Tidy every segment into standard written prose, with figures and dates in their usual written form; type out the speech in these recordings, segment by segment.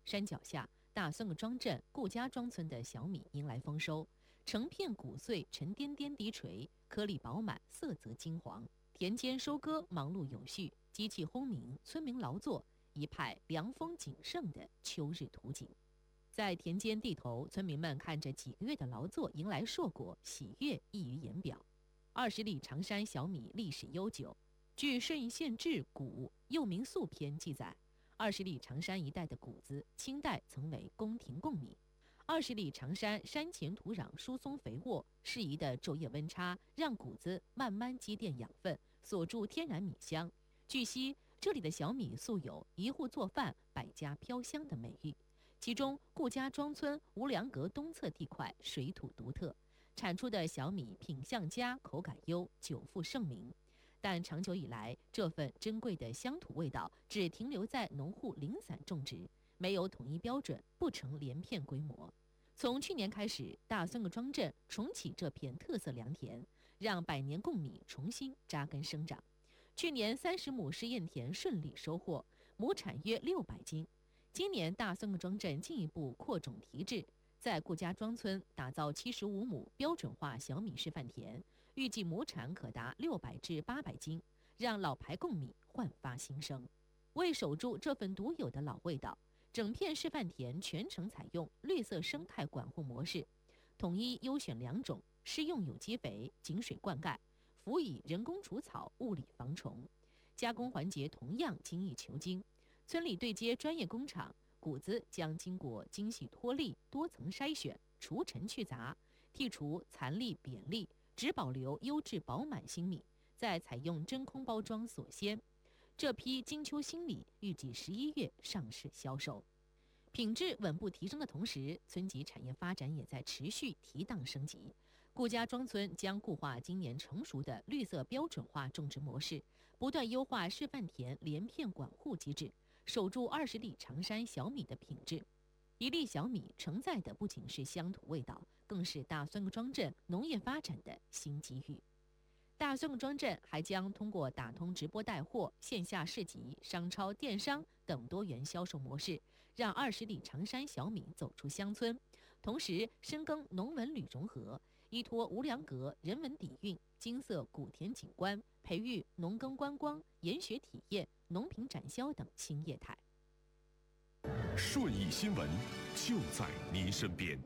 山脚下大孙个庄镇顾家庄村的小米迎来丰收，成片谷穗沉甸甸低垂，颗粒饱满，色泽金黄。田间收割忙碌有序，机器轰鸣，村民劳作，一派凉风景盛的秋日图景。在田间地头，村民们看着几个月的劳作迎来硕果，喜悦溢于言表。20里长山小米历史悠久，据《顺义县志谷》又名粟篇记载，20里长山一带的谷子，清代曾为宫廷贡米。20里长山山前土壤疏松肥沃，适宜的昼夜温差让谷子慢慢积淀养分，锁住天然米香。据悉，这里的小米素有一户做饭百家飘香的美誉。其中顾家庄村无梁阁东侧地块水土独特，产出的小米品相佳，口感优，久负盛名。但长久以来，这份珍贵的乡土味道只停留在农户零散种植，没有统一标准，不成连片规模。从去年开始，大孙个庄镇重启这片特色良田，让百年贡米重新扎根生长。去年30亩试验田顺利收获，亩产约600斤。今年大孙个庄镇进一步扩种提质，在顾家庄村打造75亩标准化小米示范田，预计亩产可达600至800斤，让老牌贡米焕发新生。为守住这份独有的老味道，整片示范田全程采用绿色生态管护模式，统一优选良种，施用有机肥，井水灌溉，辅以人工除草，物理防虫。加工环节同样精益求精。村里对接专业工厂，谷子将经过精细脱粒、多层筛选、除尘去杂，剔除残粒扁粒，只保留优质饱满新米，再采用真空包装锁鲜。这批金秋新米预计11月上市销售。品质稳步提升的同时，村级产业发展也在持续提档升级。顾家庄村将固化今年成熟的绿色标准化种植模式，不断优化示范田连片管护机制，守住20里长山小米的品质。一粒小米承载的不仅是乡土味道，更是大孙个庄镇农业发展的新机遇。大孙个庄镇还将通过打通直播带货、线下市集、商超、电商等多元销售模式，让20里长山小米走出乡村，同时深耕农文旅融合，依托无梁阁人文底蕴、金色古田景观，培育农耕观光、研学体验、农品展销等新业态。 顺义新闻就在您身边。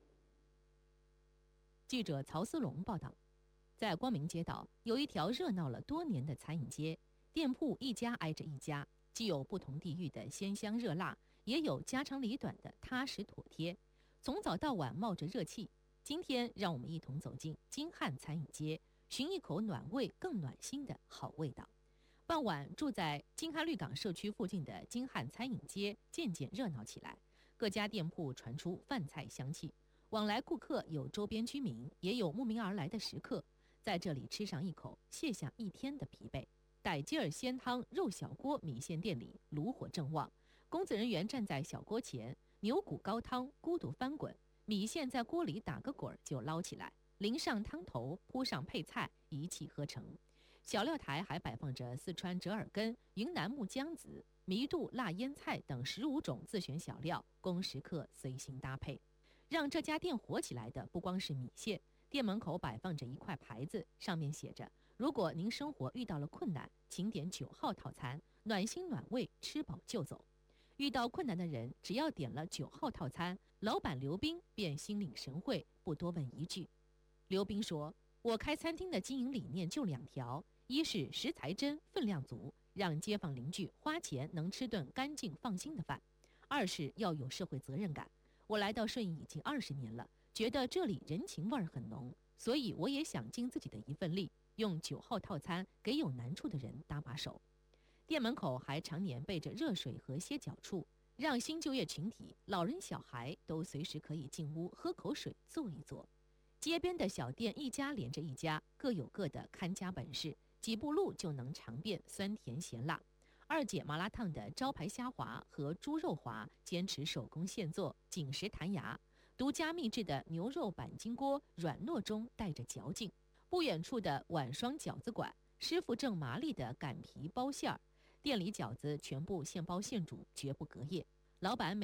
记者曹思龙报道，在光明街道有一条热闹了多年的餐饮街，店铺一家挨着一家，既有不同地域的鲜香热辣，也有家长里短的踏实妥帖，从早到晚冒着热气。今天让我们一同走进金汉餐饮街，寻一口暖胃更暖心的好味道。傍晚，住在金汉绿港社区附近的金汉餐饮街渐渐热闹起来，各家店铺传出饭菜香气，往来顾客有周边居民，也有慕名而来的食客，在这里吃上一口，卸下一天的疲惫。傣吉尔鲜汤肉小锅米线店里炉火正旺，工作人员站在小锅前，牛骨高汤咕嘟翻滚，米线在锅里打个滚就捞起来，淋上汤头，铺上配菜，一气呵成。小料台还摆放着四川折耳根、云南木姜子、弥肚辣腌菜等15种自选小料，供食客随心搭配。让这家店火起来的不光是米线，店门口摆放着一块牌子，上面写着：如果您生活遇到了困难，请点9号套餐，暖心暖胃，吃饱就走。遇到困难的人，只要点了9号套餐，老板刘斌便心领神会，不多问一句。刘斌说：我开餐厅的经营理念就2条，一是食材真，分量足，让街坊邻居花钱能吃顿干净放心的饭；二是要有社会责任感。我来到顺义已经20年了，觉得这里人情味儿很浓，所以我也想尽自己的一份力，用9号套餐给有难处的人搭把手。店门口还常年备着热水和歇脚处，让新就业群体、老人小孩都随时可以进屋喝口水坐一坐。街边的小店一家连着一家，各有各的看家本事，几步路就能尝遍酸甜咸辣。二姐麻辣烫的招牌虾滑和猪肉滑坚持手工现做，紧实弹牙；独家秘制的牛肉板筋锅软糯中带着嚼劲。不远处的碗双饺子馆，师傅正麻利的擀皮包馅儿，店里饺子全部现包现煮，绝不隔夜。老板